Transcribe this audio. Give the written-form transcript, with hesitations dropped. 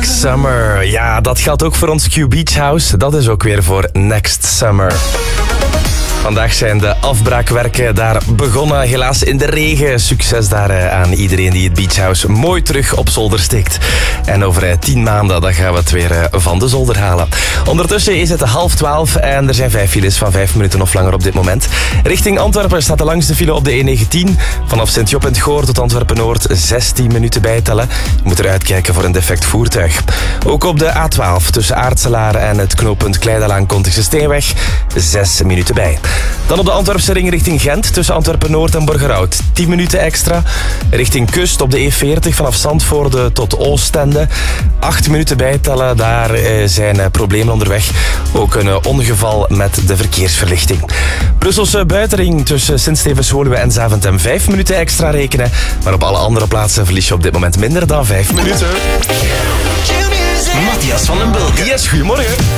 Next Summer. Ja, dat geldt ook voor ons Q Beach House. Dat is ook weer voor Next Summer. Vandaag zijn de afbraakwerken daar begonnen. Helaas in de regen. Succes daar aan iedereen die het Beach House mooi terug op zolder steekt. En over 10 maanden dan gaan we het weer van de zolder halen. Ondertussen is het 11:30 en er zijn 5 files van 5 minuten of langer op dit moment. Richting Antwerpen staat de langste file op de E19. Vanaf Sint-Job en het Goor tot Antwerpen-Noord 16 minuten bijtellen. Je moet eruit kijken voor een defect voertuig. Ook op de A12 tussen Aartselaar en het knooppunt Kleidalaan-Kontigse Steenweg 6 minuten bij. Dan op de Antwerpse ring richting Gent tussen Antwerpen-Noord en Borgerhout 10 minuten extra. Richting Kust op de E40 vanaf Zandvoorde tot Oostende 8 minuten bijtellen. Daar zijn problemen onderweg. Ook een ongeval met de verkeersverlichting. Brusselse buitenring tussen Sint-Stevens-Woluwe en Zaventem 5 minuten extra rekenen. Maar op alle andere plaatsen verlies je op dit moment minder dan 5 minuten. Matthias van den Bulke. Yes, goedemorgen.